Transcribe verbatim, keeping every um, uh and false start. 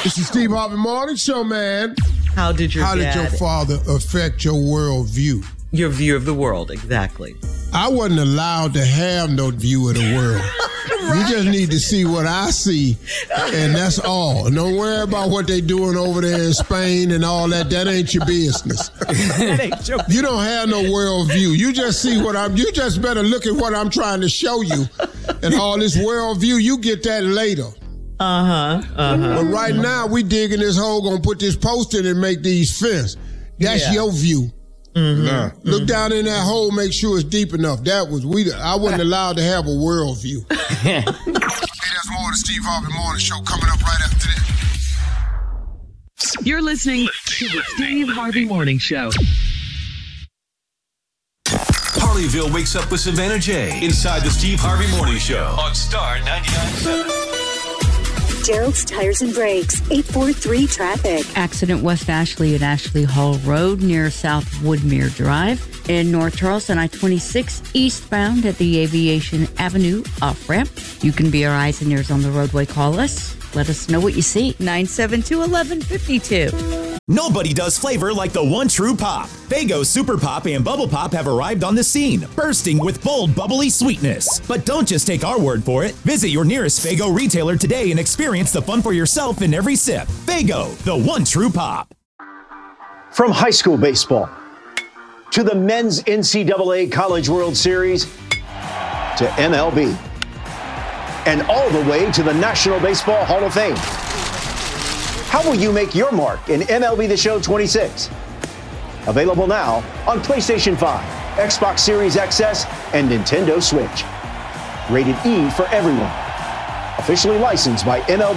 It's the Steve Harvey Morning Show, man. How did your How did dad, your father affect your worldview? Your view of the world, exactly. I wasn't allowed to have no view of the world. Right. You just need to see what I see, and that's all. Don't worry about what they doing over there in Spain and all that. That ain't your business. That ain't your business. You don't have no world view. You just see what I'm. You just better look at what I'm trying to show you, and all this world view. You get that later. Uh huh. Uh huh. But right now we digging this hole, gonna put this post in and make these fence. That's yeah. your view. Mm-hmm. Nah. Look mm-hmm. down in that hole, make sure it's deep enough. That was we. I wasn't allowed to have a world view. Hey, there's more of the Steve Harvey Morning Show coming up right after this. You're listening to the Steve Harvey Morning Show. Harleyville wakes up with Savannah J. inside the Steve Harvey Morning Show on Star ninety-nine point seven. Gerald's Tires and Brakes, eight four three traffic. Accident West Ashley at Ashley Hall Road near South Woodmere Drive. In North Charleston, I twenty-six eastbound at the Aviation Avenue off-ramp. You can be our eyes and ears on the roadway. Call us. Let us know what you see. nine seven two, one one five two. Nobody does flavor like the one true pop. Faygo Super Pop and Bubble Pop have arrived on the scene, bursting with bold, bubbly sweetness. But don't just take our word for it. Visit your nearest Faygo retailer today and experience the fun for yourself in every sip. Faygo, the one true pop. From high school baseball to the men's N C double A College World Series to M L B and all the way to the National Baseball Hall of Fame. How will you make your mark in M L B The Show twenty-six? Available now on PlayStation five, Xbox Series X S, and Nintendo Switch. Rated E for everyone. Officially licensed by M L B.